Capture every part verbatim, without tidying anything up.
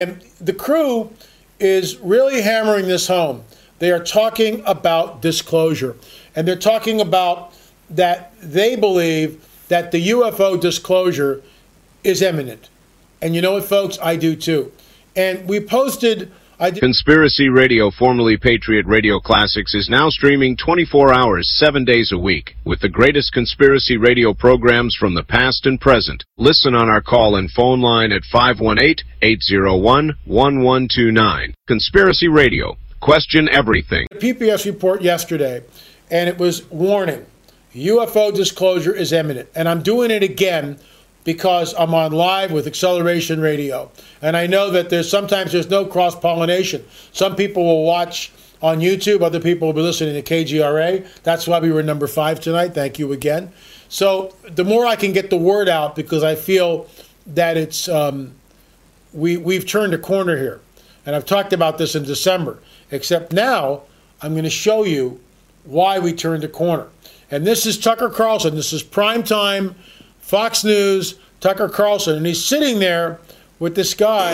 And the crew is really hammering this home. They are talking about disclosure. And they're talking about that they believe that the U F O disclosure is imminent. And you know what, folks? I do too. And we posted... I did- Conspiracy Radio, formerly Patriot Radio Classics, is now streaming twenty-four hours, seven days a week, with the greatest conspiracy radio programs from the past and present. Listen on our call-in phone line at five one eight, eight zero one, one one two nine. Conspiracy Radio. Question everything. The P P S report yesterday, and it was warning. U F O disclosure is imminent. And I'm doing it again because I'm on live with Acceleration Radio. And I know that there's sometimes there's no cross-pollination. Some people will watch on YouTube. Other people will be listening to K G R A. That's why we were number five tonight. Thank you again. So the more I can get the word out, because I feel that it's um, we, we've turned a corner here. And I've talked about this in December. Except now I'm going to show you why we turned a corner. And this is Tucker Carlson. This is primetime Fox News, Tucker Carlson. And he's sitting there with this guy,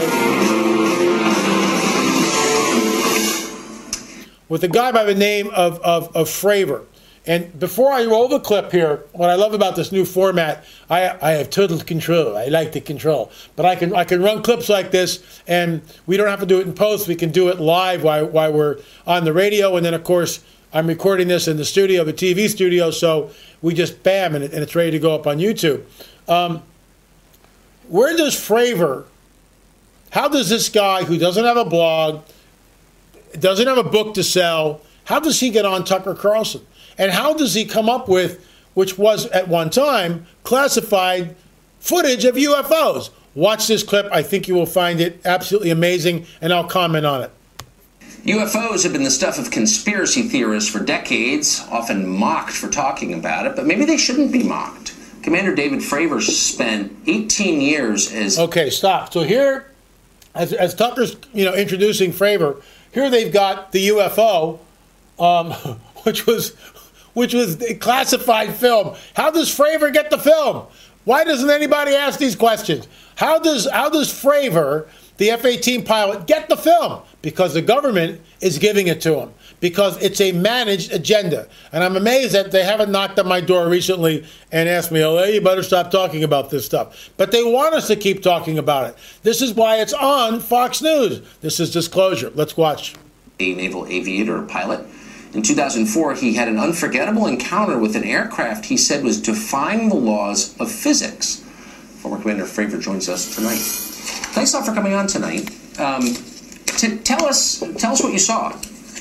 with a guy by the name of, of, of Fravor. And before I roll the clip here, what I love about this new format, I, I have total control. I like the control. But I can I can run clips like this, and we don't have to do it in post. We can do it live while, while we're on the radio. And then, of course, I'm recording this in the studio, the T V studio, so we just bam, and, it, and it's ready to go up on YouTube. Um, where does Fravor, how does this guy who doesn't have a blog, doesn't have a book to sell, how does he get on Tucker Carlson? And how does he come up with, which was at one time, classified footage of U F Os? Watch this clip. I think you will find it absolutely amazing, and I'll comment on it. U F Os have been the stuff of conspiracy theorists for decades, often mocked for talking about it, but maybe they shouldn't be mocked. Commander David Fravor spent eighteen years as... Okay, stop. So here, as, as Tucker's you know introducing Fravor, here they've got the U F O, um, which was... which was a classified film. How does Fravor get the film? Why doesn't anybody ask these questions? How does how does Fravor, the F eighteen pilot, get the film? Because the government is giving it to him. Because it's a managed agenda. And I'm amazed that they haven't knocked on my door recently and asked me, oh, you better stop talking about this stuff. But they want us to keep talking about it. This is why it's on Fox News. This is disclosure. Let's watch. A naval aviator pilot. In two thousand four, he had an unforgettable encounter with an aircraft he said was defying the laws of physics. Former Commander Fravor joins us tonight. Thanks a lot for coming on tonight. Um, t- tell us, tell us what you saw.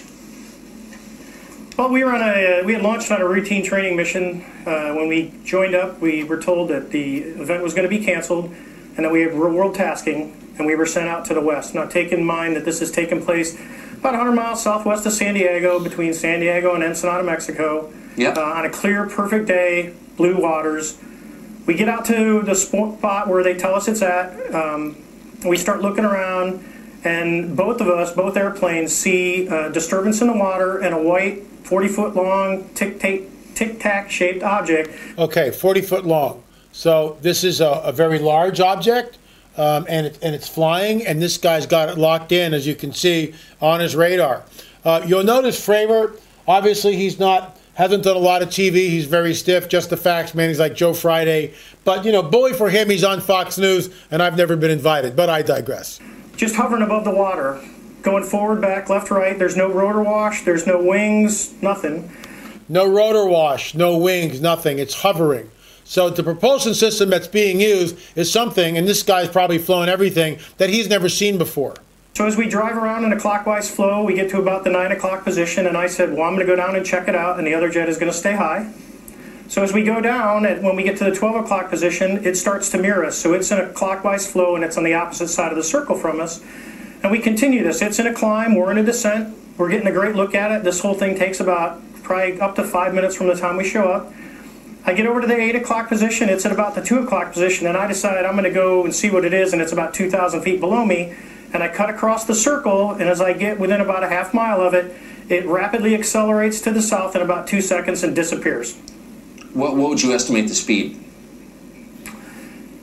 Well, we were on a we had launched on a routine training mission. Uh, when we joined up, we were told that the event was going to be canceled, and that we had world tasking, and we were sent out to the west. Now, take in mind that this has taken place about one hundred miles southwest of San Diego, between San Diego and Ensenada, Mexico. Yep. Uh, on a clear, perfect day, blue waters. We get out to the spot where they tell us it's at. Um, we start looking around, and both of us, both airplanes, see a disturbance in the water and a white, forty-foot-long, tic-tac shaped object. Okay, forty foot long. So this is a, a very large object. Um, and, it, and it's flying, and this guy's got it locked in, as you can see, on his radar. Uh, you'll notice Fravor, obviously he's not, hasn't done a lot of T V. He's very stiff, just the facts, man. He's like Joe Friday. But, you know, bully for him, he's on Fox News, and I've never been invited. But I digress. Just hovering above the water, going forward, back, left, right. There's no rotor wash. There's no wings, nothing. No rotor wash, no wings, nothing. It's hovering. So the propulsion system that's being used is something, and this guy's probably flown everything, that he's never seen before. So as we drive around in a clockwise flow, we get to about the nine o'clock position, and I said, well, I'm going to go down and check it out, and the other jet is going to stay high. So as we go down, and when we get to the twelve o'clock position, it starts to mirror us. So it's in a clockwise flow, and it's on the opposite side of the circle from us. And we continue this. It's in a climb. We're in a descent. We're getting a great look at it. This whole thing takes about probably up to five minutes from the time we show up. I get over to the eight o'clock position. It's at about the two o'clock position, and I decide I'm going to go and see what it is, and it's about two thousand feet below me. And I cut across the circle, and as I get within about a half mile of it, it rapidly accelerates to the south in about two seconds and disappears. What, what would you estimate the speed?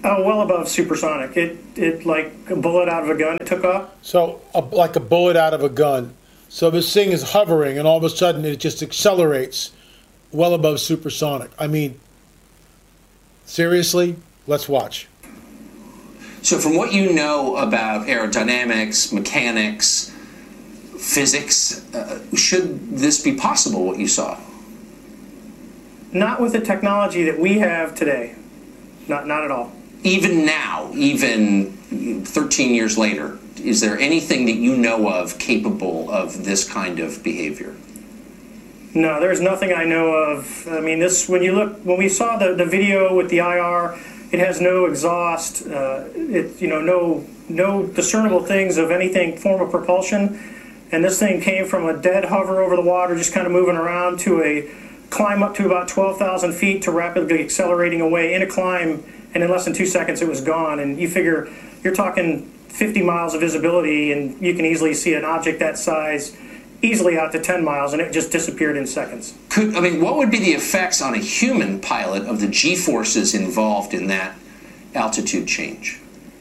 Oh, well above supersonic. It, it like a bullet out of a gun, it took off. So, a, like a bullet out of a gun. So this thing is hovering, and all of a sudden it just accelerates well above supersonic. I mean, seriously? Let's watch. So from what you know about aerodynamics, mechanics, physics, uh, should this be possible, what you saw? Not with the technology that we have today. Not, not at all. Even now, even thirteen years later, is there anything that you know of capable of this kind of behavior? No, there's nothing I know of. I mean, this, when you look, when we saw the, the video with the I R, it has no exhaust, uh, it, you know, no, no discernible things of anything form of propulsion. And this thing came from a dead hover over the water, just kind of moving around, to a climb up to about twelve thousand feet to rapidly accelerating away in a climb. And in less than two seconds, it was gone. And you figure you're talking fifty miles of visibility, and you can easily see an object that size easily out to ten miles, and it just disappeared in seconds. Could, I mean, what would be the effects on a human pilot of the G-forces involved in that altitude change?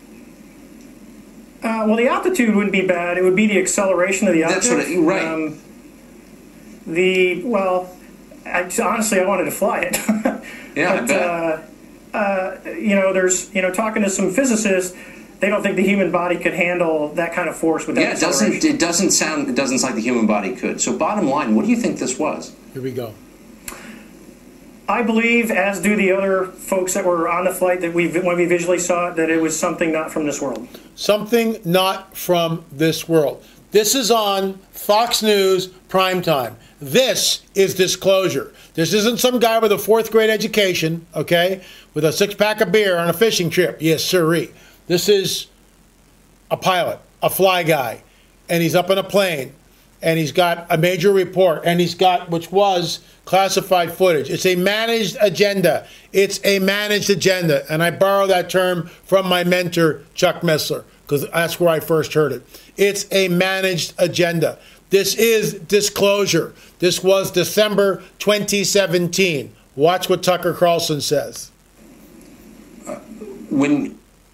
Uh, well, the altitude wouldn't be bad. It would be the acceleration of the object. That's what it, right. Um, the, well, I, honestly, I wanted to fly it. Yeah, but, I bet. Uh, uh, you know, there's, you know, talking to some physicists, they don't think the human body could handle that kind of force with that Yeah, it doesn't, acceleration. it doesn't sound, it doesn't sound like the human body could. So bottom line, what do you think this was? Here we go. I believe, as do the other folks that were on the flight, that we, when we visually saw it, that it was something not from this world. Something not from this world. This is on Fox News primetime. This is disclosure. This isn't some guy with a fourth grade education, okay, with a six pack of beer on a fishing trip. Yes, sirree. This is a pilot, a fly guy, and he's up in a plane, and he's got a major report, and he's got, which was classified footage. It's a managed agenda. It's a managed agenda. And I borrow that term from my mentor, Chuck Missler, because that's where I first heard it. It's a managed agenda. This is disclosure. This was December twenty seventeen. Watch what Tucker Carlson says. Uh, when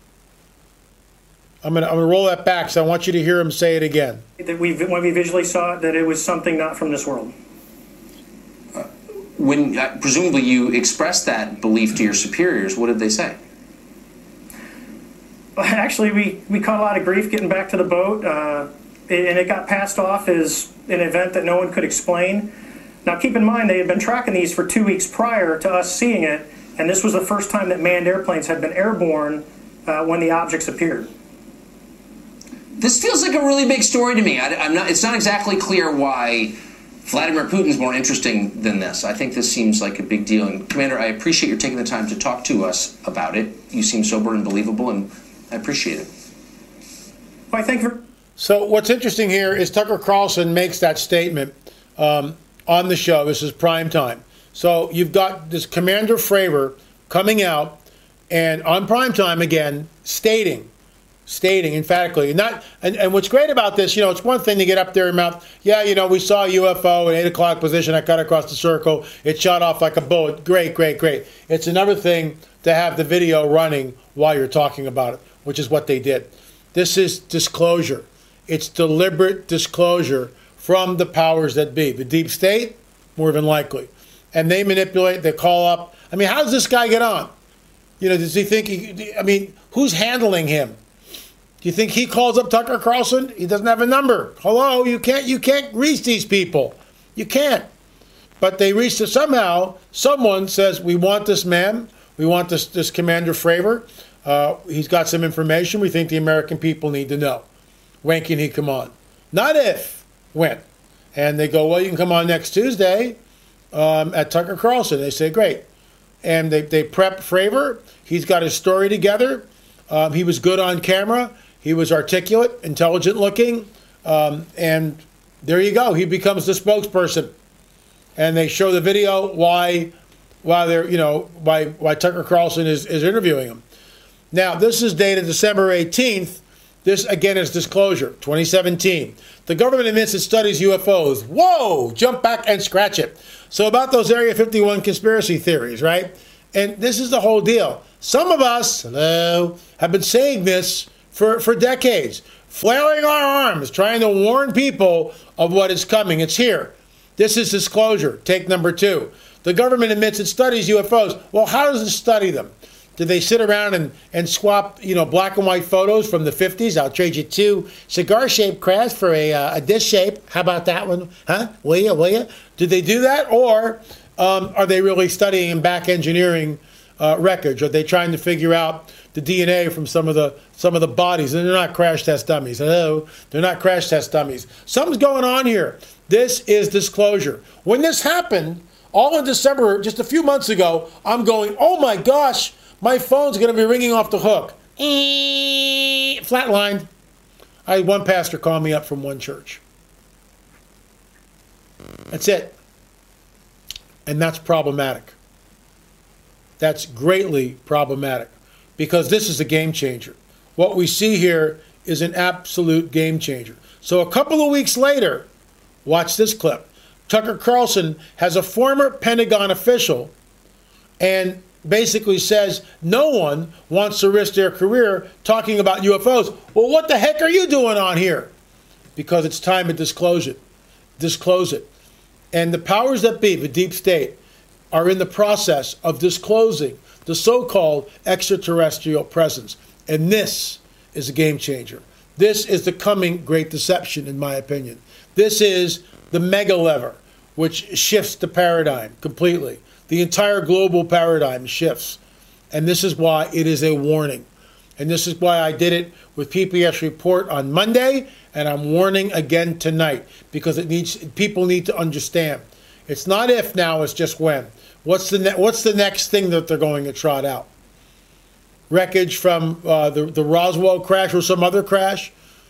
I'm gonna I'm gonna roll that back, so I want you to hear him say it again. That we, when we visually saw it, that it was something not from this world. Uh, when uh, presumably you expressed that belief to your superiors, what did they say? Actually, we, we caught a lot of grief getting back to the boat, uh, and it got passed off as an event that no one could explain. Now, keep in mind, they had been tracking these for two weeks prior to us seeing it, and this was the first time that manned airplanes had been airborne uh, when the objects appeared. This feels like a really big story to me. I, I'm not. It's not exactly clear why Vladimir Putin's more interesting than this. I think this seems like a big deal. And Commander, I appreciate your taking the time to talk to us about it. You seem sober and believable, and I appreciate it. Well, I thank you. So what's interesting here is Tucker Carlson makes that statement um, on the show. This is prime time. So you've got this Commander Fravor coming out and on prime time again stating, stating emphatically, not and, and what's great about this, you know, it's one thing to get up there and mouth, yeah, you know, we saw a U F O at eight o'clock position. I cut across the circle. It shot off like a bullet. Great, great, great. It's another thing to have the video running while you're talking about it, which is what they did. This is disclosure. It's deliberate disclosure from the powers that be. The deep state, more than likely. And they manipulate, they call up. I mean, how does this guy get on? You know, does he think he, I mean, who's handling him? Do you think he calls up Tucker Carlson? He doesn't have a number. Hello, you can't, you can't reach these people. You can't. But they reached it somehow. Someone says, we want this man. We want this, this Commander Fravor. Uh, he's got some information we think the American people need to know. When can he come on? Not if, when. And they go, well, you can come on next Tuesday um, at Tucker Carlson. They say, great. And they, they prep Fravor. He's got his story together. Um, he was good on camera. He was articulate, intelligent looking. Um, and there you go. He becomes the spokesperson. And they show the video why, why they're, you know, why, why Tucker Carlson is, is interviewing him. Now, this is dated December eighteenth. This, again, is disclosure, twenty seventeen. The government admits it studies U F Os. Whoa! Jump back and scratch it. So about those Area fifty-one conspiracy theories, right? And this is the whole deal. Some of us, hello, have been saying this for, for decades, flailing our arms, trying to warn people of what is coming. It's here. This is disclosure. Take number two. The government admits it studies U F Os. Well, how does it study them? Did they sit around and, and swap, you know, black and white photos from the fifties? I'll trade you two cigar-shaped crafts for a, uh, a dish shape. How about that one? Huh? Will you? Will you? Did they do that? Or um, are they really studying and back engineering uh, records? Are they trying to figure out the D N A from some of the some of the bodies? And they're not crash test dummies. Hello, they're not crash test dummies. Something's going on here. This is disclosure. When this happened, all in December, just a few months ago, I'm going, oh my gosh, my phone's going to be ringing off the hook. Eeeeee, flatlined. I had one pastor call me up from one church. That's it. And that's problematic. That's greatly problematic because this is a game changer. What we see here is an absolute game changer. So a couple of weeks later, watch this clip. Tucker Carlson has a former Pentagon official and basically says no one wants to risk their career talking about U F Os. Well, what the heck are you doing on here? Because it's time to disclose it. Disclose it. And the powers that be, the deep state, are in the process of disclosing the so-called extraterrestrial presence. And this is a game changer. This is the coming great deception, in my opinion. This is the mega lever, which shifts the paradigm completely. The entire global paradigm shifts. And this is why it is a warning. And this is why I did it with P P S Report on Monday, and I'm warning again tonight, because it needs people need to understand. It's not if now, it's just when. What's the, ne- what's the next thing that they're going to trot out? Wreckage from uh, the, the Roswell crash or some other crash?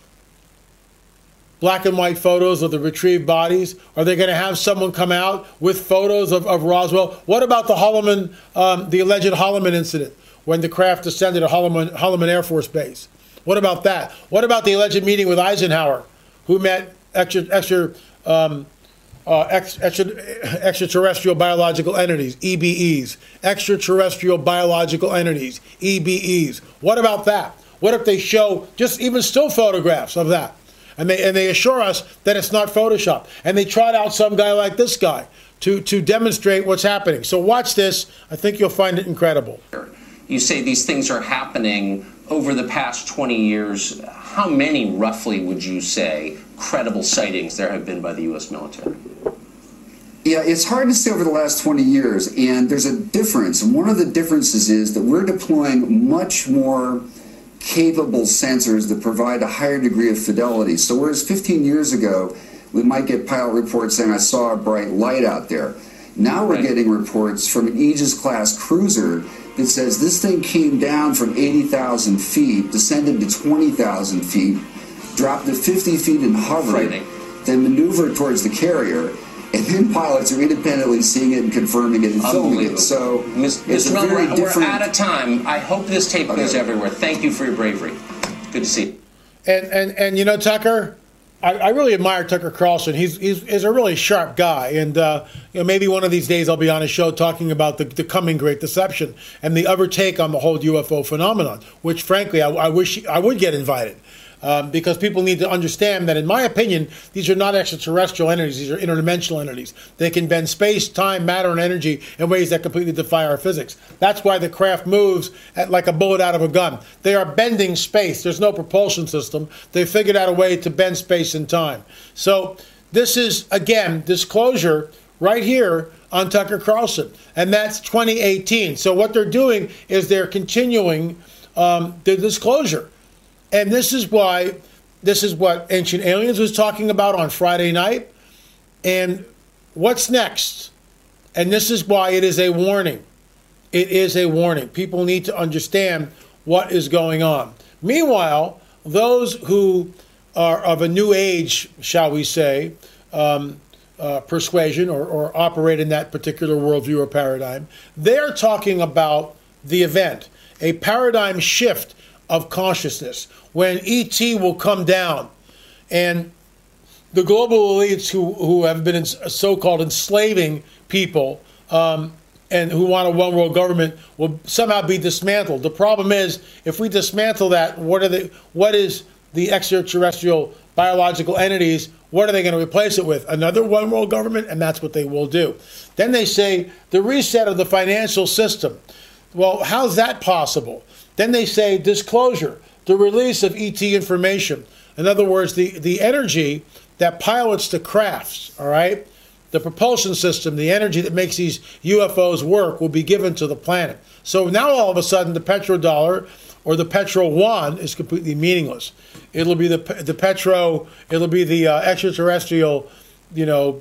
Black and white photos of the retrieved bodies? Are they going to have someone come out with photos of, of Roswell? What about the Holloman, um, the alleged Holloman incident when the craft descended at Holloman, Holloman Air Force Base? What about that? What about the alleged meeting with Eisenhower, who met extra, extra, um, uh, ex, extra, extraterrestrial biological entities, E B Es? Extraterrestrial biological entities, E B Es. What about that? What if they show just even still photographs of that? And they and they assure us that it's not Photoshop. And they trot out some guy like this guy to, to demonstrate what's happening. So watch this. I think you'll find it incredible. You say these things are happening over the past twenty years. How many, roughly, would you say, credible sightings there have been by the U S military? Yeah, it's hard to say over the last twenty years. And there's a difference. And one of the differences is that we're deploying much more capable sensors that provide a higher degree of fidelity. So whereas fifteen years ago, we might get pilot reports saying, I saw a bright light out there. Now we're right. getting reports from an Aegis-class cruiser that says this thing came down from eighty thousand feet, descended to twenty thousand feet, dropped to fifty feet and hovered, then maneuvered towards the carrier. And then pilots are independently seeing it and confirming it and filming it. So Mister Bell, we're, different... we're out of time. I hope this tape goes okay. everywhere. Thank you for your bravery. Good to see you. And and, and you know, Tucker, I, I really admire Tucker Carlson. He's he's, he's a really sharp guy. And uh, you know, maybe one of these days I'll be on a show talking about the, the coming great deception and the other take on the whole U F O phenomenon, which, frankly, I, I wish I would get invited. Um, because people need to understand that, in my opinion, these are not extraterrestrial entities. These are interdimensional entities. They can bend space, time, matter, and energy in ways that completely defy our physics. That's why the craft moves at like a bullet out of a gun. They are bending space. There's no propulsion system. They figured out a way to bend space and time. So this is, again, disclosure right here on Tucker Carlson. And that's twenty eighteen. So what they're doing is they're continuing um, the disclosure. And this is why, this is what Ancient Aliens was talking about on Friday night. And what's next? And this is why it is a warning. It is a warning. People need to understand what is going on. Meanwhile, those who are of a new age, shall we say, um, uh, persuasion or, or operate in that particular worldview or paradigm, they're talking about the event, a paradigm shift of consciousness, when E T will come down and the global elites who, who have been so-called enslaving people um, and who want a one world government will somehow be dismantled. The problem is, if we dismantle that, what are the what is the extraterrestrial biological entities? What are they going to replace it with? Another one world government? And that's what they will do. Then they say the reset of the financial system. Well, how's that possible? Then they say disclosure, the release of E T information. In other words, the, the energy that pilots the crafts, all right, the propulsion system, the energy that makes these U F Os work will be given to the planet. So now all of a sudden the petrodollar or the petro yuan is completely meaningless. It'll be the the petro, it'll be the uh, extraterrestrial, you know,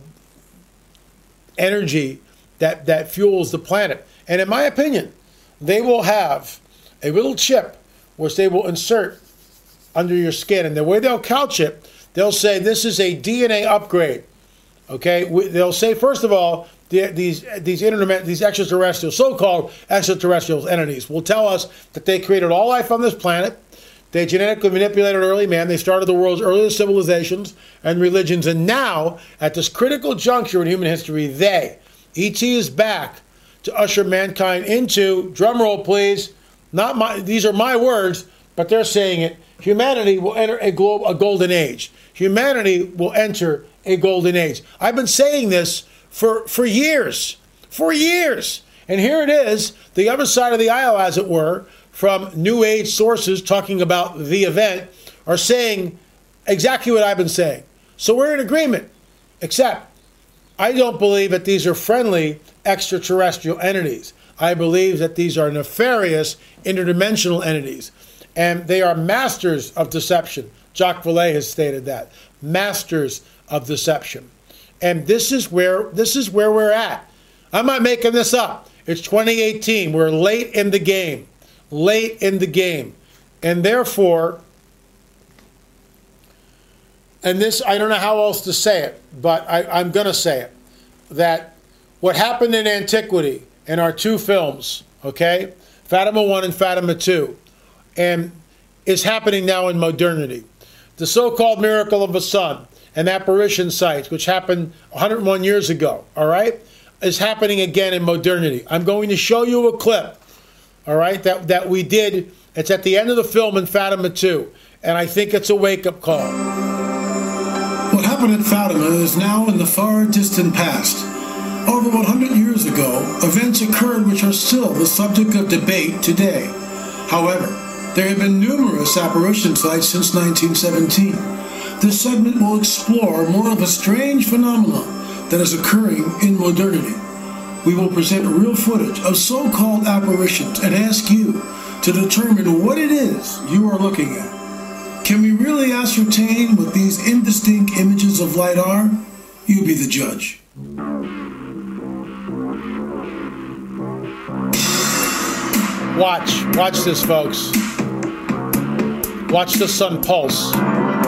energy that, that fuels the planet. And in my opinion, they will have a little chip which they will insert under your skin. And the way they'll couch it, they'll say this is a D N A upgrade. Okay, they'll say, first of all, the, these these internet, these extraterrestrial, so-called extraterrestrial entities will tell us that they created all life on this planet. They genetically manipulated early man. They started the world's earliest civilizations and religions. And now, at this critical juncture in human history, they, E T is back to usher mankind into, drumroll please, not my, these are my words, but they're saying it, humanity will enter a, globe, a golden age. Humanity will enter a golden age. I've been saying this for, for years, for years. And here it is, the other side of the aisle, as it were, from New Age sources talking about the event, are saying exactly what I've been saying. So we're in agreement, except I don't believe that these are friendly extraterrestrial entities. I believe that these are nefarious interdimensional entities, and they are masters of deception. Jacques Vallée has stated that. Masters of deception. And this is where this is where we're at. I'm not making this up. It's twenty eighteen. We're late in the game. Late in the game. And therefore, and this, I don't know how else to say it, but I, I'm going to say it, that what happened in antiquity in our two films, okay, Fatima one and Fatima two, and is happening now in modernity. The so-called miracle of the sun and apparition sites, which happened one hundred one years ago, all right, is happening again in modernity. I'm going to show you a clip, all right, that, that we did. It's at the end of the film in Fatima two, and I think it's a wake-up call. What happened at Fatima is now in the far distant past. Over one hundred years ago, events occurred which are still the subject of debate today. However, there have been numerous apparition sites since nineteen seventeen. This segment will explore more of a strange phenomenon that is occurring in modernity. We will present real footage of so-called apparitions and ask you to determine what it is you are looking at. Can we really ascertain what these indistinct images of light are? You be the judge. Watch. Watch this, folks. Watch the sun pulse.